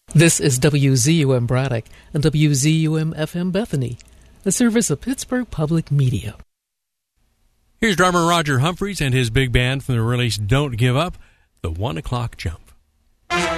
This is WZUM Braddock and WZUM FM Bethany, a service of Pittsburgh Public Media. Here's drummer Roger Humphreys and his big band from the release Don't Give Up, the 1 O'Clock Jump.